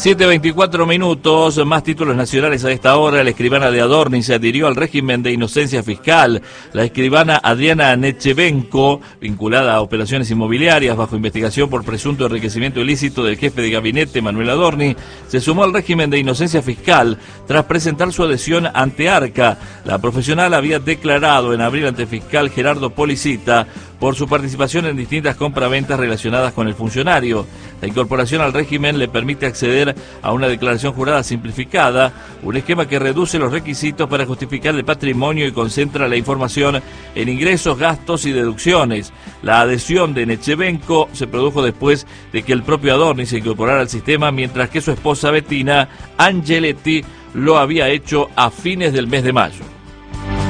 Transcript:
7:24, más títulos nacionales a esta hora. La escribana de Adorni se adhirió al régimen de inocencia fiscal. La escribana Adriana Nechevenko, vinculada a operaciones inmobiliarias bajo investigación por presunto enriquecimiento ilícito del jefe de gabinete Manuel Adorni, se sumó al régimen de inocencia fiscal tras presentar su adhesión ante Arca. La profesional había declarado en abril ante el fiscal Gerardo Policita por su participación en distintas compraventas relacionadas con el funcionario. La incorporación al régimen le permite acceder a una declaración jurada simplificada, un esquema que reduce los requisitos para justificar el patrimonio y concentra la información en ingresos, gastos y deducciones. La adhesión de Nechevenko se produjo después de que el propio Adorni se incorporara al sistema, mientras que su esposa Bettina Angeletti lo había hecho a fines del mes de mayo.